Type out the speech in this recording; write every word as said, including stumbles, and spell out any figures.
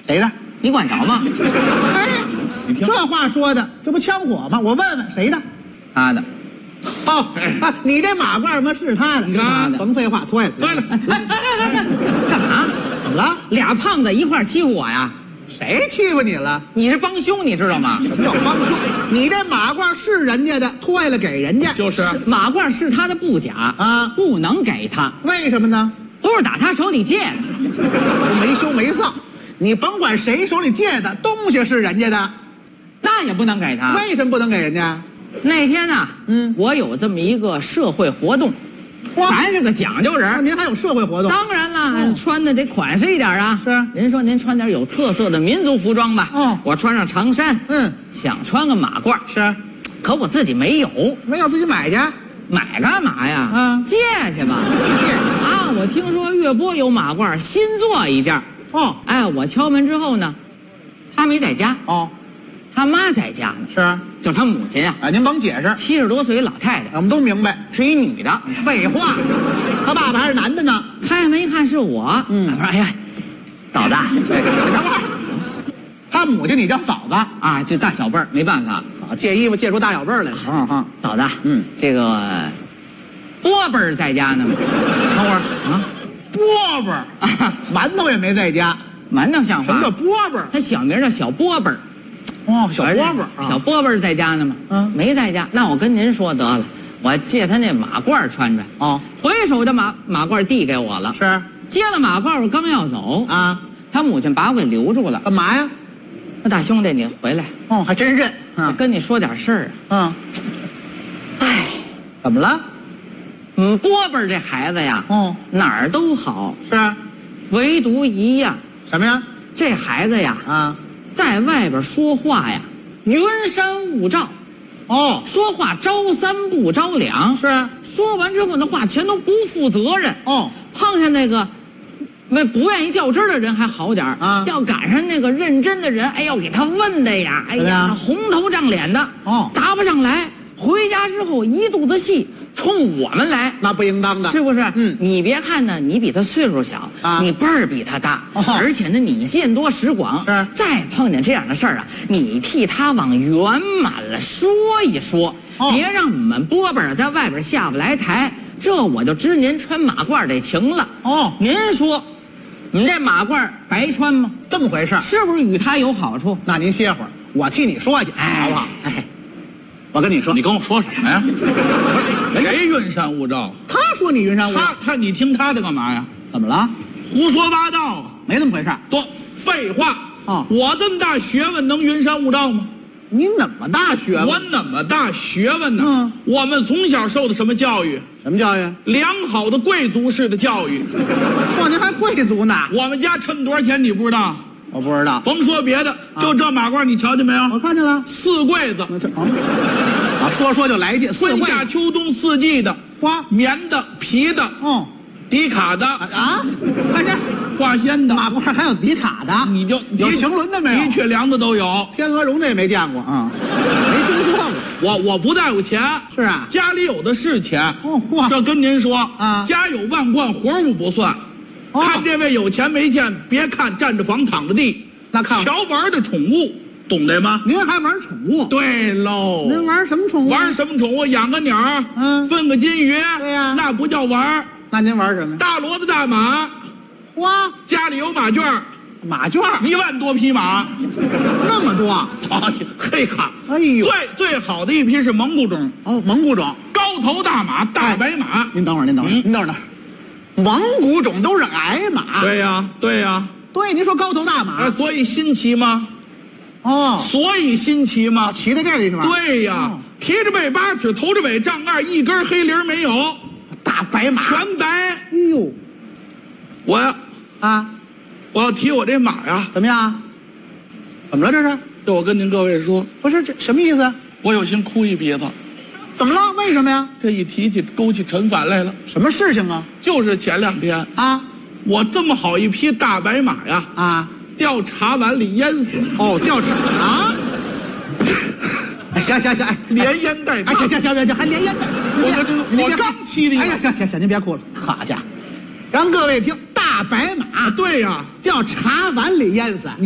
谁的？ 你管着吗？ 哎，这话说的，这不枪火吗？我问问谁的？ 他的。 哦，啊，你这马褂嘛是他的， 你看甭废话，脱下来。 对了， 来来来来来，干嘛？ 怎么了？ 俩胖子一块欺负我呀？ 谁欺负你了？ 你是帮凶，你知道吗？ 什么叫帮凶？你这马褂是人家的，脱下来给人家。 就是马褂是他的不假啊， 不能给他。 为什么呢？ 不是打他手里借的， 没羞没臊。你甭管谁手里借的东西是人家的， 那也不能给他。 为什么不能给人家？ 那天呢、啊， 嗯， 我有这么一个社会活动，咱是个讲究人。 您还有社会活动？ 当然了，嗯、穿的得款式一点啊。 是。 人说您穿点有特色的民族服装吧。 哦， 我穿上长衫， 嗯， 想穿个马褂。 是。 可我自己没有， 没有自己买去。 买干嘛呀？ 啊， 借去吧。 借啊！我听说岳波有马褂，新做一件。 哦， 哎，我敲门之后呢，他没在家。 哦， 他妈在家呢。 是。 就是他母亲啊。 啊，您甭解释。 七十多岁老太太， 我们都明白， 是一女的。 废话，他爸爸还是男的呢。 开门一看是我，嗯，我说哎呀，嫂子， 等会儿，他母亲你叫嫂子啊？就大小辈儿，没办法。 啊，借衣服借出大小辈儿来了。嗯嗯， 嫂子， 嗯， 这个波辈儿在家呢吗？ 等会儿啊，波辈儿啊，馒头也没在家。 馒头像话？ 什么叫波辈儿？ 他小名叫小波辈儿。 哦，小波辈儿， 小波辈儿在家呢吗？ 嗯， 没在家。那我跟您说得了，我借他那马褂穿穿。 哦， 回手这马马褂递给我了。 是。 接了马褂，我刚要走啊， 他母亲把我给留住了。 干嘛呀？ 那大兄弟，你回来。 哦，还真认。 我跟你说点事儿啊。 嗯。哎， 怎么了？ 嗯，波辈儿这孩子呀， 哦， 哪儿都好， 是啊， 唯独一样。 什么呀？ 这孩子呀， 啊， 在外边说话呀，云山雾罩。 哦， 说话招三不着两。 是啊。 说完之后，那话全都不负责任。 哦， 碰上那个那不愿意较真的人还好点啊， 要赶上那个认真的人，哎呦，给他问的呀，哎呀，红头胀脸的， 哦， 答不上来。回家之后一肚子气，冲我们来， 那不应当的， 是不是？ 嗯， 你别看呢，你比他岁数小啊，你辈儿比他大，哦，而且呢，你见多识广， 是。 再碰见这样的事儿啊，你替他往圆满了说一说，哦，别让我们波辈儿在外边下不来台。这我就知您穿马褂得情了。 哦， 您说，你这马褂白穿吗？ 这么回事， 是不是与他有好处？ 那您歇会儿，我替你说去，哎，好不好？哎。我跟你说， 你跟我说什么呀？谁云山雾罩？ 他说你云山雾罩， 他他你听他的干嘛呀？ 怎么了？ 胡说八道， 没那么回事。 多废话啊！ 我这么大学问能云山雾罩吗？ 你怎么大学问？ 我怎么大学问呢？ 嗯， 我们从小受的什么教育？ 什么教育？ 良好的贵族式的教育。 哇，您还贵族呢？ 我们家趁多少钱你不知道？ 我不知道。 甭说别的，啊，就这马褂你瞧见没有？ 我看见了， 四柜子。 啊，说说就来劲， 春夏秋冬四季的， 花棉的、皮的， 哦， 迪卡的啊，看这化纤的马褂还有迪卡的， 你就有行轮的没有？ 的确良的都有， 天鹅绒的也没见过啊，没听说过。 我我不大有钱， 是啊， 家里有的是钱。 哦，嚯， 这跟您说啊， 家有万贯，活物不算。 哦， 看这位有钱没见，别看占着房躺着地， 那看瞧玩的宠物。懂得吗？ 您还玩宠物？ 对喽。 您玩什么宠物？ 玩什么宠物？养个鸟， 嗯， 分个金鱼。 对呀， 那不叫玩。 那您玩什么？ 大骡子大马。 哇， 家里有马圈。 马圈一万多匹马， 那么多。 哎，嘿哈！ 哎呦， 最最好的一批是蒙古种。 哦，蒙古种， 高头大马，大白马。 您等会儿，您等会儿，您等会儿。蒙古种都是矮马。 对呀，对呀。 对，您说高头大马， 所以新奇吗？ 哦， 所以新奇吗？ 骑在这里是吧？ 对呀，提着背八尺，头着尾丈二，一根黑铃没有。 大白马， 全白。 哎呦， 我呀， 啊， 我要提我这马呀， 怎么样？怎么了这是？ 这我跟您各位说， 不是这什么意思？ 我有心哭一鼻子。 怎么了？为什么呀？ 这一提起勾起陈反来了。 什么事情啊？ 就是前两天啊， 我这么好一匹大白马呀， 啊， 掉茶碗里淹死。 哦，掉茶啊！哎，行行行，哎， 连淹带哎，行行行，这还连淹带。 我我刚骑的。 哎呀，行行行，您别哭了。好家伙，让各位听，大白马， 对呀， 掉茶碗里淹死。